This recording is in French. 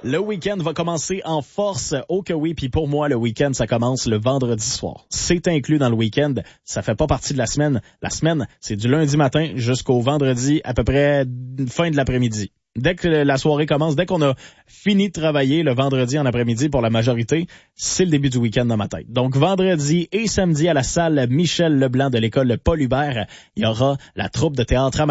Le week-end va commencer en force. Oh que oui, puis pour moi, le week-end, ça commence le vendredi soir. C'est inclus dans le week-end. Ça fait pas partie de la semaine. La semaine, c'est du lundi matin jusqu'au vendredi, à peu près fin de l'après-midi. Dès que la soirée commence, dès qu'on a fini de travailler le vendredi en après-midi pour la majorité, c'est le début du week-end dans ma tête. Donc vendredi et samedi à la salle Michel Leblanc de l'école Paul Hubert, il y aura la troupe de théâtre